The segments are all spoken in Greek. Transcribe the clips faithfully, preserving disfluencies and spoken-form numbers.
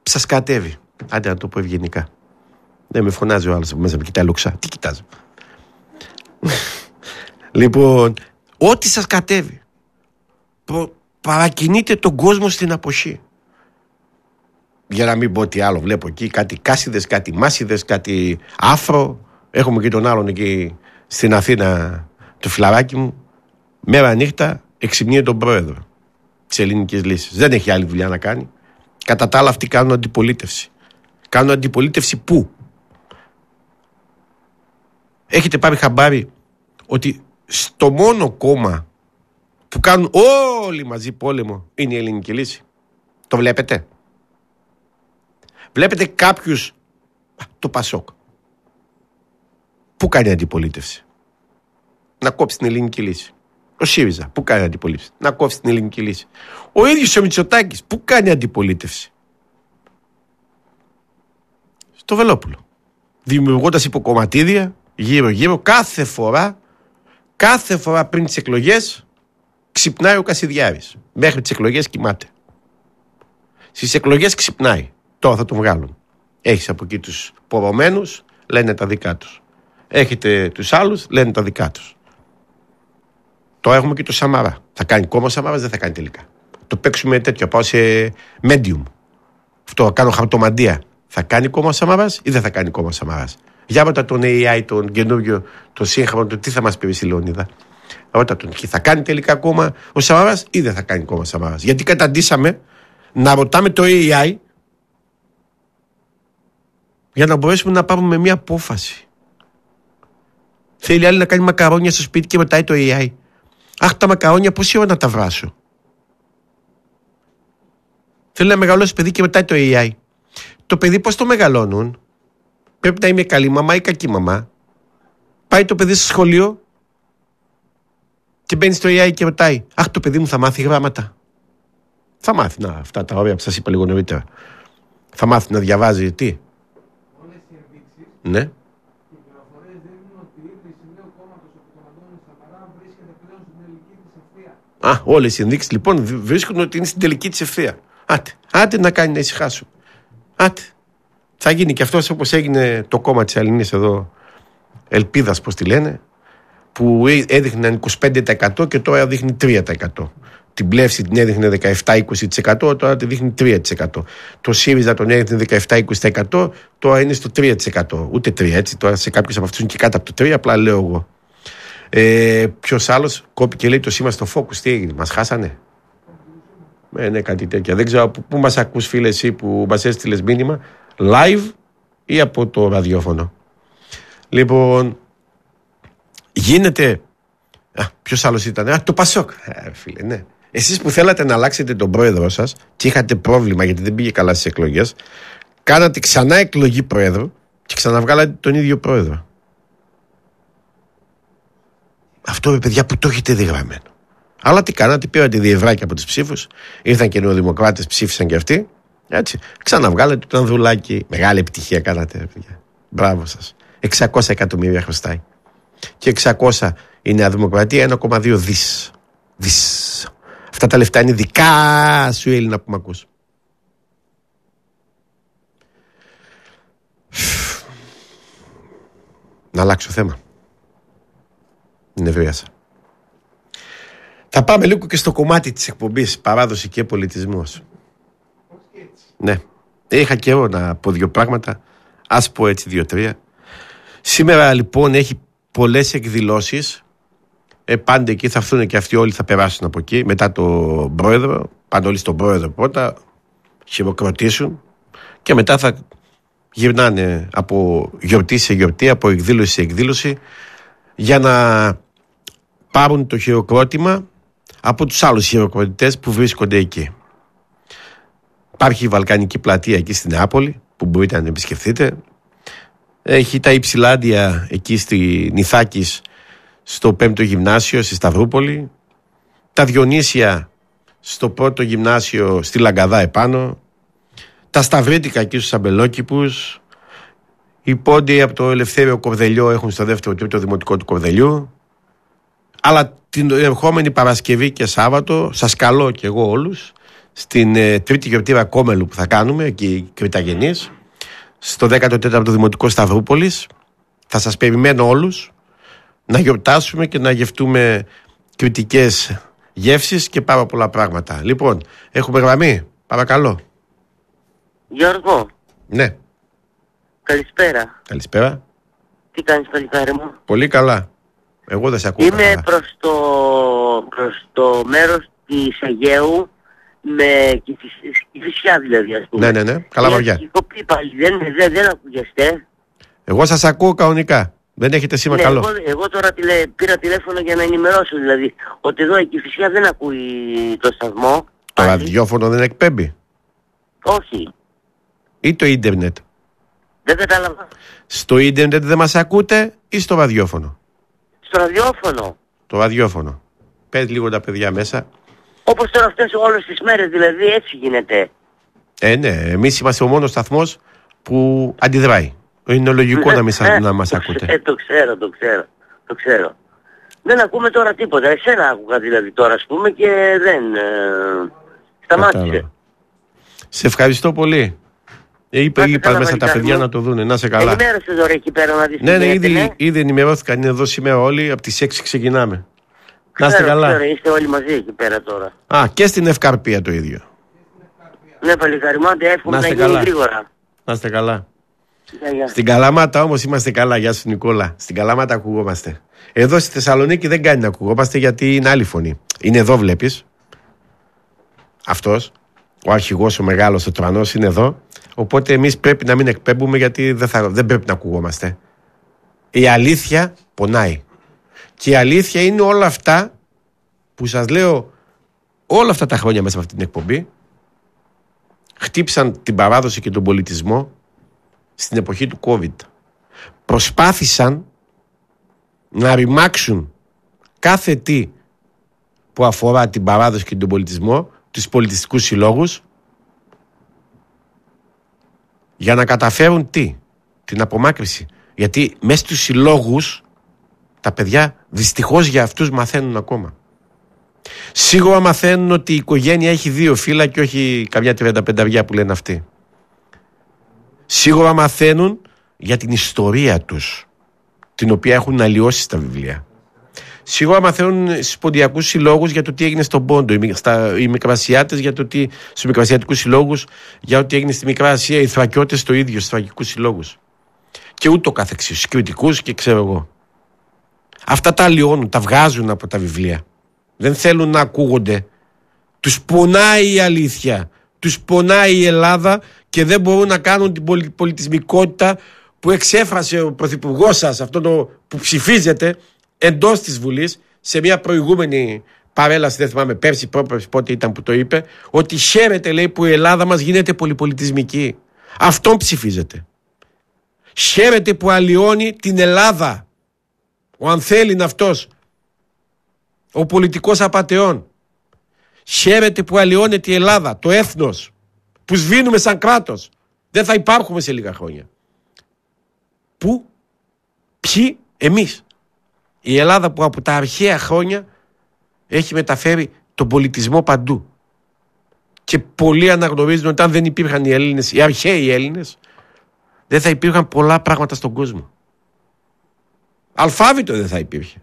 σας κατέβει. Άντε να το πω ευγενικά. Δεν με φωνάζει ο άλλος από μέσα, με κοιτάει λοξά. Τι κοιτάζω. Λοιπόν, ό,τι σας κατέβει. Προ... Παρακινείτε τον κόσμο στην αποχή. Για να μην πω τι άλλο βλέπω εκεί. Κάτι κάσιδες, κάτι μάσιδες, κάτι άφρο. Έχουμε και τον άλλον εκεί στην Αθήνα, το φιλαράκι μου. Μέρα νύχτα εξυμνεί τον πρόεδρο της Ελληνικής Λύσης. Δεν έχει άλλη δουλειά να κάνει. Κατά τα άλλα αυτοί κάνουν αντιπολίτευση. Κάνουν αντιπολίτευση πού? Έχετε πάρει χαμπάρι ότι στο μόνο κόμμα που κάνουν όλοι μαζί πόλεμο είναι η Ελληνική Λύση? Το βλέπετε? Βλέπετε κάποιους, το Πασόκ, που κάνει αντιπολίτευση? Να κόψει την Ελληνική Λύση. Ο ΣΥΡΙΖΑ, που κάνει αντιπολίτευση? Να κόψει την Ελληνική Λύση. Ο ίδιος ο Μητσοτάκης, που κάνει αντιπολίτευση? Στο Βελόπουλο. Δημιουργώντας υποκομματίδια γύρω-γύρω, κάθε φορά, κάθε φορά πριν τις εκλογές, ξυπνάει ο Κασιδιάρης. Μέχρι τις εκλογές κοιμάται. Στις εκλογές ξυπνάει. Τώρα θα τον βγάλουν. Έχεις από εκεί τους πορωμένους, λένε τα δικά τους. Έχετε τους άλλους, λένε τα δικά τους. Τώρα έχουμε και το Σαμαρά. Θα κάνει κόμμα ο Σαμαράς, δεν θα κάνει τελικά. Το παίξουμε τέτοιο, πάω σε medium. Αυτό, κάνω χαρτομαντία. Θα κάνει κόμμα ο Σαμαράς ή δεν θα κάνει κόμμα ο Σαμαράς? Για ρώτα τον έι άι, τον καινούριο, τον σύγχρονο, το τι θα μας πει η Λεωνίδα. Ρώτα τον, θα κάνει τελικά κόμμα ο Σαμαράς ή δεν θα κάνει κόμμα ο Σαμαράς? Γιατί καταντήσαμε να ρωτάμε το έι άι για να μπορέσουμε να πάρουμε μια απόφαση. Θέλει άλλη να κάνει μακαρόνια στο σπίτι και ρωτάει το έι άι. Αχ, τα μακαρόνια πόση ώρα να τα βράσω? Θέλει να μεγαλώσει παιδί και ρωτάει το έι άι. Το παιδί πώς το μεγαλώνουν? Πρέπει να είμαι καλή μαμά ή κακή μαμά? Πάει το παιδί στο σχολείο και μπαίνει στο έι άι και ρωτάει, αχ, το παιδί μου θα μάθει γράμματα? Θα μάθει, να, αυτά τα ωραία που σας είπα λίγο νωρίτερα. Θα μάθει να διαβάζει, τι? Όλες οι ενδείξεις, ναι. οι πληροφορίες δείχνουν ότι η ίδρυση νέου κόμματος από τον Αντώνη Σαμαρά βρίσκεται πλέον στην τελική της ευθεία. Α, όλες οι ενδείξεις λοιπόν βρίσκουν ότι είναι στην τελική της ευθεία. Άτε, άτε να κάνει να ησυχάσουν. Άτε. Θα γίνει και αυτός όπως έγινε το κόμμα της Ελληνής εδώ, Ελπίδας πώς τη λένε, που έδειχνε είκοσι πέντε τοις εκατό και τώρα δείχνει τρία τοις εκατό. Την Πλεύση την έδειχνε δεκαεπτά είκοσι τοις εκατό, τώρα τη δείχνει τρία τοις εκατό. Το ΣΥΡΙΖΑ τον έδειχνε δεκαεπτά είκοσι τοις εκατό, τώρα είναι στο τρία τοις εκατό. Ούτε τρία, έτσι. Τώρα σε κάποιους από αυτούς είναι και κάτω από το τρία, απλά λέω εγώ. Ε, ποιος άλλος κόπηκε, λέει, το σήμα στο Focus? Τι έγινε, μας χάσανε? Ε, ναι, κάτι τέτοια. Δεν ξέρω από πού μας ακούς, φίλε, εσύ που μας έστειλες μήνυμα, live ή από το ραδιόφωνο. Λοιπόν, γίνεται. Α, ποιος άλλος ήταν? Α, το Πασόκ. Ε, φίλε, ναι. Εσείς που θέλατε να αλλάξετε τον πρόεδρό σας και είχατε πρόβλημα γιατί δεν πήγε καλά στις εκλογές, κάνατε ξανά εκλογή πρόεδρου και ξαναβγάλατε τον ίδιο πρόεδρο. Αυτό, με παιδιά, που το έχετε διγραμμένο. Αλλά τι κάνατε? Πήρατε διευράκια από τις ψήφους, ήρθαν και νεοδημοκράτες, ψήφισαν και αυτοί. Έτσι. Ξαναβγάλετε τον Ανδρουλάκη. Μεγάλη επιτυχία κάνατε, παιδιά. Μπράβο σας. εξακόσια εκατομμύρια χρωστάει. Και εξακόσια η Νέα Δημοκρατία, ένα κόμμα δύο δις. Δις. Αυτά τα λεφτά είναι δικά σου, Έλληνα, που μ' ακούς. Να αλλάξω θέμα. Νευρίασα. Θα πάμε λίγο και στο κομμάτι της εκπομπής, παράδοση και πολιτισμός. Ναι. Είχα καιρό να πω δύο πράγματα. Ας πω έτσι δύο-τρία. Σήμερα λοιπόν έχει πολλές εκδηλώσεις. Ε, πάντα εκεί θα έρθουν και αυτοί όλοι, θα περάσουν από εκεί. Μετά τον πρόεδρο. Πάνε όλοι στον πρόεδρο πρώτα. Χειροκροτήσουν. Και μετά θα γυρνάνε από γιορτή σε γιορτή, από εκδήλωση σε εκδήλωση, για να πάρουν το χειροκρότημα από τους άλλους χειροκροτητές που βρίσκονται εκεί. Υπάρχει η Βαλκανική Πλατεία εκεί στην Νεάπολη, που μπορείτε να την επισκεφθείτε. Έχει τα Υψηλάντια εκεί στη Νηθάκης, στο πέμπτο γυμνάσιο στη Σταυρούπολη. Τα Διονύσια στο πρώτο γυμνάσιο στη Λαγκαδά επάνω. Τα Σταυρίτικα εκεί στους Αμπελόκηπους. Οι πόντιοι από το Ελευθέριο Κορδελιό έχουν στο δεύτερο τρίτο δημοτικό του Κορδελιού. Αλλά την ερχόμενη Παρασκευή και Σάββατο σας καλώ και εγώ όλους στην ε, τρίτη γιορτή Ρακόμελου που θα κάνουμε, εκεί Κρηταγενής, στο δέκατο τέταρτο Δημοτικό Σταυρούπολης. Θα σας περιμένω όλους να γιορτάσουμε και να γευτούμε κρητικές γεύσεις και πάρα πολλά πράγματα. Λοιπόν, έχουμε γραμμή, παρακαλώ. Γιώργο. Ναι. Καλησπέρα. Καλησπέρα. Τι κάνεις, παλικάρι μου? Πολύ καλά. Εγώ δεν σε ακούω. Είμαι καλά. προς το, προς το μέρος της Αιγαίου με Κηφισιά δηλαδή, ας πούμε. Ναι, ναι, ναι. Καλά βαριά. Έχει κοπεί πάλι, δεν, δεν, δεν ακούγεστε. Εγώ σας ακούω κανονικά. Δεν έχετε σήμα Ναι, καλό. εγώ, εγώ τώρα τηλε, πήρα τηλέφωνο για να ενημερώσω δηλαδή ότι εδώ η Κηφισιά δεν ακούει το σταθμό. Το πάλι. ραδιόφωνο δεν εκπέμπει. Όχι. Ή το ίντερνετ. Δεν κατάλαβα. Στο ίντερνετ δεν μας ακούτε ή στο ραδιόφωνο? Στο ραδιόφωνο. Το ραδιόφωνο. Πες λίγο τα παιδιά μέσα. Όπως τώρα αυτές όλες τις μέρες δηλαδή, έτσι γίνεται. Ε, ναι. Εμείς είμαστε ο μόνος σταθμός που αντιδράει. Είναι λογικό να, μην, σα- να μας το ακούτε. ξέ- το ξέρω, το ξέρω, το ξέρω. Δεν ακούμε τώρα τίποτα. Εσένα άκουγα δηλαδή τώρα, ας πούμε, και δεν... Ε, σταμάτησε. Κατάλαβα. Σε ευχαριστώ πολύ. Ε, είπε, Πάτε είπα καλά, μέσα τα Βαλικάρη παιδιά μου. να το δούνε. Να σε καλά. Ενημέρωσε τώρα εκεί πέρα να δεις Ναι, τι ναι, γίνεται, ήδη, ήδη ενημερώθηκαν. Είναι εδώ σήμερα όλοι. Από τις έξι ξεκινάμε. Να είστε Ξέρω, καλά. ξέρω, είστε όλοι μαζί εκεί πέρα τώρα. Α, και στην Ευκαρπία το ίδιο. Ναι, παλικάρι μου, άντε, εύχομαι Να να είστε γίνει καλά. γρήγορα. Να είστε καλά. Γεια, γεια. Στην Καλαμάτα όμως είμαστε καλά. Γεια σου Νικόλα. Στην Καλαμάτα ακουγόμαστε. Εδώ στη Θεσσαλονίκη δεν κάνει να ακουγόμαστε γιατί είναι άλλη φωνή. Είναι εδώ βλέπεις. Αυτός. Ο αρχηγός, ο μεγάλος, ο Τρανός είναι εδώ. Οπότε εμείς πρέπει να μην εκπέμπουμε γιατί δεν, θα, δεν πρέπει να ακουγόμαστε. Η αλήθεια πονάει. Και η αλήθεια είναι όλα αυτά που σας λέω όλα αυτά τα χρόνια μέσα από αυτή την εκπομπή χτύπησαν την παράδοση και τον πολιτισμό στην εποχή του COVID. Προσπάθησαν να ρημάξουν κάθε τι που αφορά την παράδοση και τον πολιτισμό, τους πολιτιστικούς συλλόγους, για να καταφέρουν τι? Την απομάκρυση. Γιατί μέσα στους συλλόγους τα παιδιά δυστυχώς για αυτούς μαθαίνουν ακόμα. Σίγουρα μαθαίνουν ότι η οικογένεια έχει δύο φύλλα και όχι καμιά τριάντα πέντε που λένε αυτοί. Σίγουρα μαθαίνουν για την ιστορία τους, την οποία έχουν αλλοιώσει στα βιβλία. Σίγουρα μαθαίνουν στους ποντιακούς συλλόγους για το τι έγινε στον Πόντο, οι, στα, οι Μικρασιάτες για το τι, στους Μικρασιατικούς συλλόγους για το τι έγινε στη Μικρά Ασία, οι Θρακιώτες το ίδιο στους Θρακικούς συλλόγους. Και ούτω καθεξής, στους Κρητικούς και ξέρω εγώ. Αυτά τα αλλοιώνουν, τα βγάζουν από τα βιβλία. Δεν θέλουν να ακούγονται. Τους πονάει η αλήθεια. Τους πονάει η Ελλάδα και δεν μπορούν να κάνουν την πολιτισμικότητα που εξέφρασε ο πρωθυπουργός σας, αυτό το που ψηφίζεται εντός της Βουλής, σε μια προηγούμενη παρέλαση, δεν θυμάμαι πέρσι, πρόπερσι, πότε ήταν που το είπε, ότι χαίρεται, λέει, που η Ελλάδα μας γίνεται πολυπολιτισμική. Αυτόν ψηφίζεται. Χαίρεται που αλλοιώνει την Ελλάδα. Ο Ανθέλην αυτός, ο πολιτικός απατεών. Χαίρεται που αλλοιώνεται η Ελλάδα, το έθνος, που σβήνουμε σαν κράτος. Δεν θα υπάρχουμε σε λίγα χρόνια. Πού? Ποιοι? Εμείς. Η Ελλάδα που από τα αρχαία χρόνια έχει μεταφέρει τον πολιτισμό παντού. Και πολλοί αναγνωρίζουν ότι αν δεν υπήρχαν οι Έλληνες, οι αρχαίοι Έλληνες, δεν θα υπήρχαν πολλά πράγματα στον κόσμο. Αλφάβητο δεν θα υπήρχε.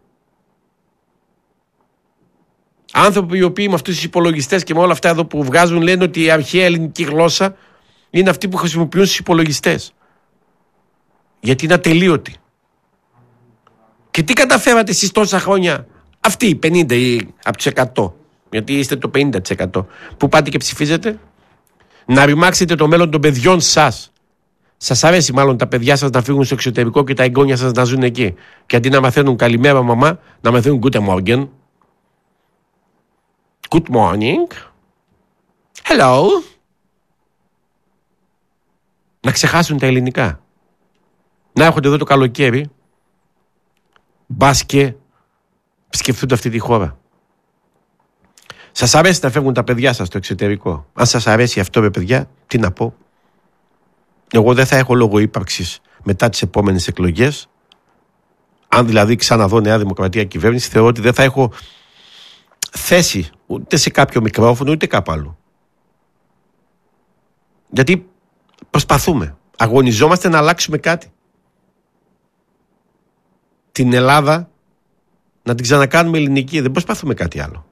Άνθρωποι οι οποίοι με αυτούς τους υπολογιστές και με όλα αυτά εδώ που βγάζουν λένε ότι η αρχαία ελληνική γλώσσα είναι αυτή που χρησιμοποιούν στους υπολογιστές. Γιατί είναι ατελείωτη. Και τι καταφέρατε εσείς τόσα χρόνια, αυτοί οι πενήντα ή από τους εκατό, γιατί είστε το πενήντα τοις εκατό, που πάτε και ψηφίζετε, να ρημάξετε το μέλλον των παιδιών σας. Σας αρέσει μάλλον τα παιδιά σας να φύγουν στο εξωτερικό και τα εγγόνια σας να ζουν εκεί. Και αντί να μαθαίνουν καλημέρα μαμά, να μαθαίνουν Guten Morgen. Good morning. Hello. Να ξεχάσουν τα ελληνικά. Να έρχονται εδώ το καλοκαίρι, μπας και σκεφτούνται αυτή τη χώρα. Σας αρέσει να φεύγουν τα παιδιά σας στο εξωτερικό? Αν σας αρέσει αυτό, με παιδιά, τι να πω. Εγώ δεν θα έχω λόγο ύπαρξης μετά τις επόμενες εκλογές. Αν δηλαδή ξαναδώ Νέα Δημοκρατία κυβέρνηση, θεωρώ ότι δεν θα έχω θέση ούτε σε κάποιο μικρόφωνο ούτε κάπου άλλο. Γιατί προσπαθούμε, αγωνιζόμαστε να αλλάξουμε κάτι. Την Ελλάδα να την ξανακάνουμε ελληνική. Δεν προσπαθούμε κάτι άλλο.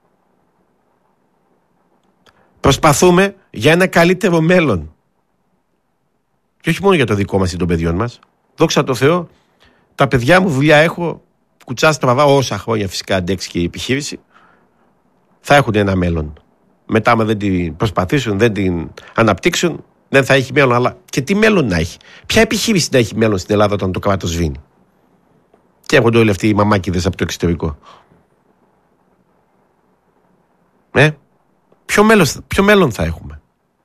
Προσπαθούμε για ένα καλύτερο μέλλον. Και όχι μόνο για το δικό μας ή των παιδιών μας. Δόξα τω Θεώ, τα παιδιά μου δουλειά έχω, κουτσά στραβά, όσα χρόνια φυσικά αντέξει και η επιχείρηση, θα έχουν ένα μέλλον. Μετά, άμα δεν την προσπαθήσουν, δεν την αναπτύξουν, δεν θα έχει μέλλον. Αλλά και τι μέλλον να έχει? Ποια επιχείρηση να έχει μέλλον στην Ελλάδα όταν το κράτος σβήνει? Και έρχονται όλοι αυτοί οι μαμάκιδες από το εξωτερικό. Ε, ποιο μέλλον, ποιο μέλλον θα έχουμε?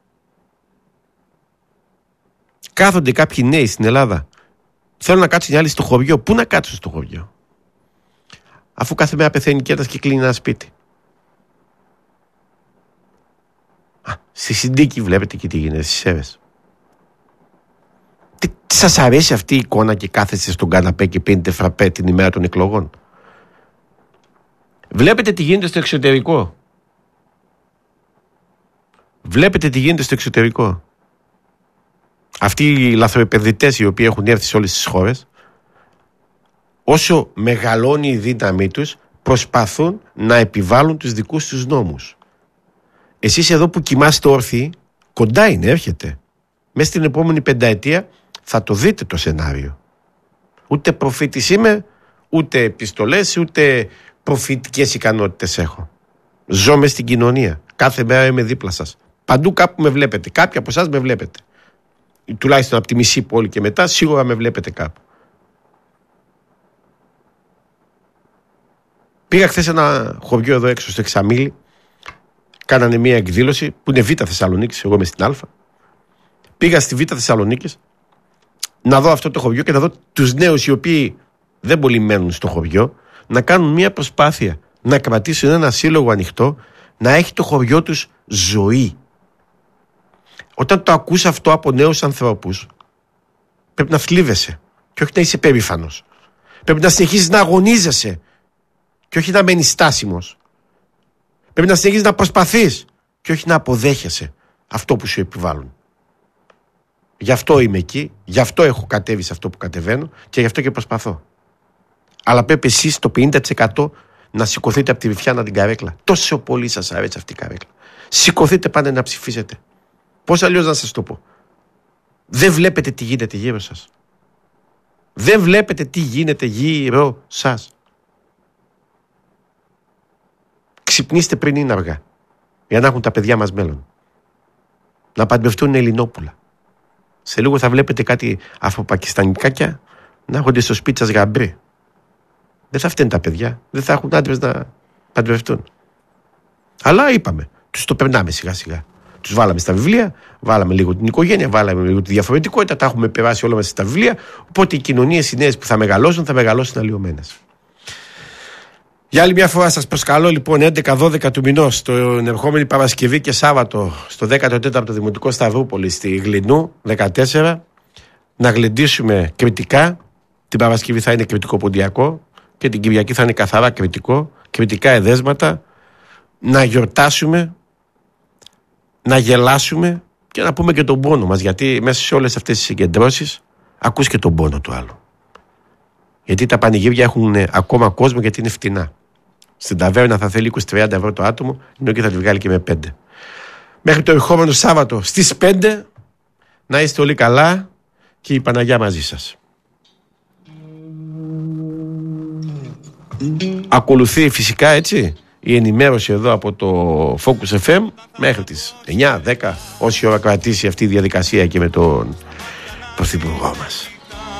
Κάθονται κάποιοι νέοι στην Ελλάδα, θέλουν να κάτσουν οι άλλοι στο χωριό. Πού να κάτσουν στο χωριό, αφού κάθε μέρα πεθαίνει και ένας και κλείνει ένα σπίτι? Α, στη Συντίκη βλέπετε και τι γίνεται στις Σέρρες. Τι, τι σας αρέσει αυτή η εικόνα και κάθεστε στον καναπέ και πίνετε φραπέ την ημέρα των εκλογών? Βλέπετε τι γίνεται στο εξωτερικό. Βλέπετε τι γίνεται στο εξωτερικό. Αυτοί οι λαθροεπενδυτές οι οποίοι έχουν έρθει σε όλες τις χώρες, όσο μεγαλώνει η δύναμή τους, προσπαθούν να επιβάλλουν τους δικούς τους νόμους. Εσείς εδώ που κοιμάστε όρθιοι, κοντά είναι, έρχεται. Μέσα στην επόμενη πενταετία θα το δείτε το σενάριο. Ούτε προφήτης είμαι, ούτε επιστολές, ούτε προφητικές ικανότητες έχω. Ζω μες στην κοινωνία. Κάθε μέρα είμαι δίπλα σας. Παντού κάπου με βλέπετε. Κάποιοι από εσάς με βλέπετε. Τουλάχιστον από τη μισή πόλη και μετά, σίγουρα με βλέπετε κάπου. Πήγα χθες σε ένα χωριό εδώ έξω στο Εξαμήλι. Κάνανε μια εκδήλωση που είναι Β' Θεσσαλονίκης, εγώ είμαι στην Α. Πήγα στη Β' Θεσσαλονίκης να δω αυτό το χωριό και να δω τους νέους οι οποίοι δεν πολύ μένουν στο χωριό να κάνουν μια προσπάθεια να κρατήσουν ένα σύλλογο ανοιχτό, να έχει το χωριό τους ζωή. Όταν το ακούς αυτό από νέους ανθρώπους, πρέπει να θλίβεσαι και όχι να είσαι περήφανος. Πρέπει να συνεχίζεις να αγωνίζεσαι και όχι να μένεις στάσιμος. Πρέπει να συνεχίζεις να προσπαθείς και όχι να αποδέχεσαι αυτό που σου επιβάλλουν. Γι' αυτό είμαι εκεί, γι' αυτό έχω κατέβει σε αυτό που κατεβαίνω και γι' αυτό και προσπαθώ. Αλλά πρέπει εσείς το πενήντα τοις εκατό να σηκωθείτε από τη Βυθιάνα την καρέκλα. Τόσο πολύ σας αρέσει αυτή η καρέκλα. Σηκωθείτε πάνε να ψηφίσετε. Πώς αλλιώς να σας το πω? Δεν βλέπετε τι γίνεται γύρω σας. Δεν βλέπετε τι γίνεται γύρω σας. Ξυπνήστε πριν είναι αργά. Για να έχουν τα παιδιά μας μέλλον. Να παντρευτούν Ελληνόπουλα. Σε λίγο θα βλέπετε κάτι αφροπακιστανικάκια να έρχονται στο σπίτι σας γαμπρί. Δεν θα φταίνουν τα παιδιά. Δεν θα έχουν άντρες να παντρευτούν. Αλλά είπαμε, τους το περνάμε σιγά σιγά. Τους βάλαμε στα βιβλία, βάλαμε λίγο την οικογένεια, βάλαμε λίγο τη διαφορετικότητα, τα έχουμε περάσει όλα μας στα βιβλία. Οπότε οι κοινωνίες οι νέες που θα μεγαλώσουν, θα μεγαλώσουν αλλοιωμένες. Για άλλη μια φορά σας προσκαλώ λοιπόν έντεκα δώδεκα του μηνός, την ερχόμενη Παρασκευή και Σάββατο, στο δέκατο τέταρτο Δημοτικό Σταυρούπολη στη Γλυνού δεκατέσσερα, να γλεντήσουμε κριτικά. Την Παρασκευή θα είναι κριτικό ποντιακό και την Κυριακή θα είναι καθαρά κριτικό, κριτικά εδέσματα, να γιορτάσουμε, να γελάσουμε και να πούμε και τον πόνο μας, γιατί μέσα σε όλες αυτές τις συγκεντρώσεις ακούς και τον πόνο του άλλου. Γιατί τα πανηγύρια έχουν ακόμα κόσμο, γιατί είναι φτηνά. Στην ταβέρνα θα θέλει είκοσι με τριάντα ευρώ το άτομο, ενώ και θα τη βγάλει και με πέντε. Μέχρι το ερχόμενο Σάββατο στις πέντε να είστε όλοι καλά και η Παναγιά μαζί σας. Ακολουθεί φυσικά έτσι η ενημέρωση εδώ από το Focus εφ εμ μέχρι τις εννιά δέκα, όση ώρα κρατήσει αυτή η διαδικασία και με τον Πρωθυπουργό μας.